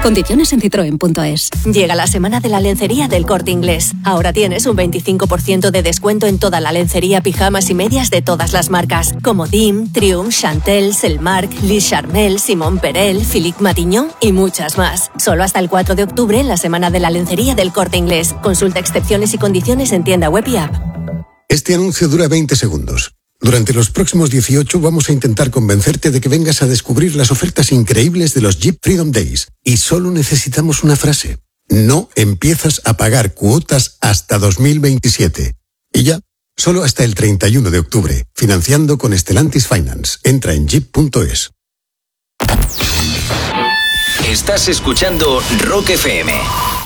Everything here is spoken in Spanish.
Condiciones en citroen.es. Llega la semana de la lencería del Corte Inglés. Ahora tienes un 25% de descuento en toda la lencería, pijamas y medias de todas las marcas, como Dim, Triumph, Chantel, Selmark, Lis Charmel, Simón Perel, Philippe Matignon y muchas más. Solo hasta el 4 de octubre en la semana de la lencería del Corte Inglés. Consulta excepciones y condiciones en tienda web y app. Este anuncio dura 20 segundos. Durante los próximos 18 vamos a intentar convencerte de que vengas a descubrir las ofertas increíbles de los Jeep Freedom Days. Y solo necesitamos una frase. No empiezas a pagar cuotas hasta 2027. Y ya, solo hasta el 31 de octubre. Financiando con Stellantis Finance. Entra en jeep.es. Estás escuchando Rock FM.